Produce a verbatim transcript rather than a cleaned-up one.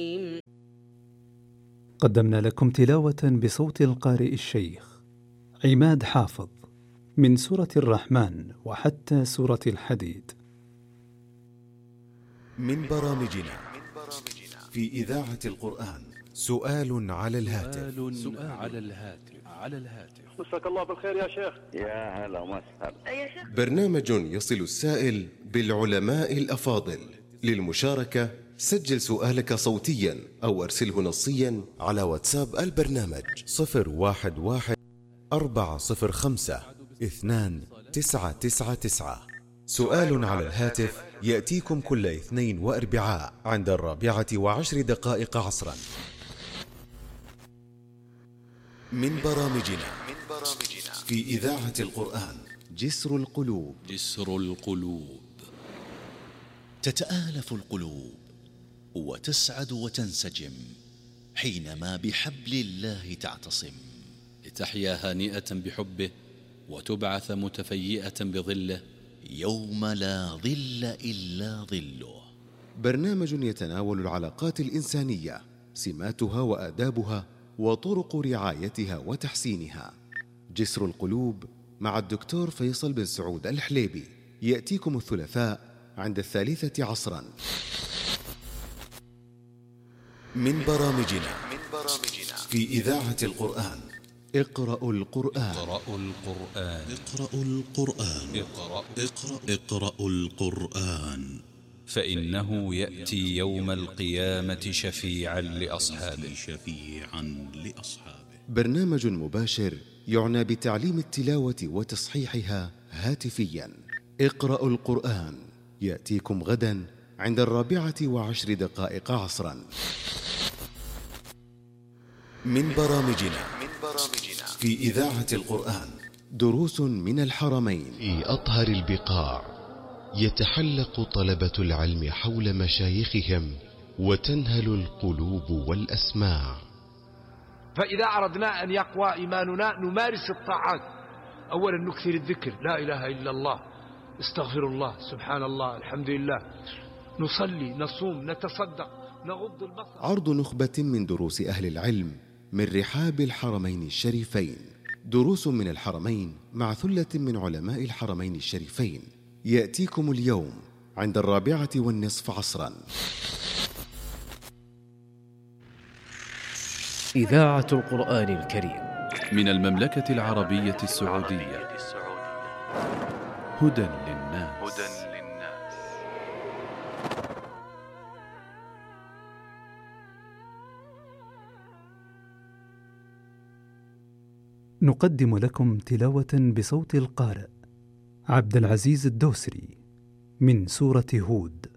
قدمنا لكم تلاوة بصوت القارئ الشيخ عماد حافظ من سورة الرحمن وحتى سورة الحديد. من برامجنا في إذاعة القرآن سؤال على الهاتف. سؤال على الهاتف على الهاتف مساك الله بالخير يا شيخ. يا هلا ومسهلا. يا شيخ. برنامج يصل السائل بالعلماء الأفاضل. للمشاركة سجل سؤالك صوتيا أو أرسله نصيا على واتساب البرنامج صفر واحد واحد أربعة صفر خمسة اثنان تسعة تسعة تسعة. سؤال على الهاتف يأتيكم كل اثنين وأربعاء عند الرابعة وعشر دقائق عصرا. من برامجنا في إذاعة القرآن جسر القلوب. جسر القلوب. تتآلف القلوب وتسعد وتنسجم حينما بحبل الله تعتصم، لتحيا هانئة بحبه وتبعث متفيئة بظله يوم لا ظل إلا ظله. برنامج يتناول العلاقات الإنسانية، سماتها وآدابها وطرق رعايتها وتحسينها. جسر القلوب مع الدكتور فيصل بن سعود الحليبي يأتيكم الثلاثاء عند الثالثة عصرا. من برامجنا في إذاعة القرآن اقرأوا القرآن. اقرأوا القرآن. اقرأوا القرآن. اقرأ اقرأ اقرأوا القرآن فإنه يأتي يوم القيامة شفيعا لأصحابه. شفيعا لأصحابه. برنامج مباشر يعنى بتعليم التلاوة وتصحيحها هاتفيا. اقرأوا القرآن يأتيكم غدا عند الرابعة وعشر دقائق عصرا. من برامجنا في إذاعة القرآن دروس من الحرمين. في أطهر البقاع يتحلق طلبة العلم حول مشايخهم وتنهل القلوب والأسماع. فإذا أردنا أن يقوى إيماننا نمارس الطاعات. أولا نكثر الذكر، لا إله إلا الله، استغفر الله، سبحان الله، الحمد لله، نصلي، نصوم، نتصدق، نغض البصر. عرض نخبة من دروس أهل العلم من رحاب الحرمين الشريفين. دروس من الحرمين مع ثلة من علماء الحرمين الشريفين يأتيكم اليوم عند الرابعة والنصف عصرا. إذاعة القرآن الكريم من المملكة العربية السعودية. هدى للناس. نقدم لكم تلاوة بصوت القارئ عبد العزيز الدوسري من سورة هود.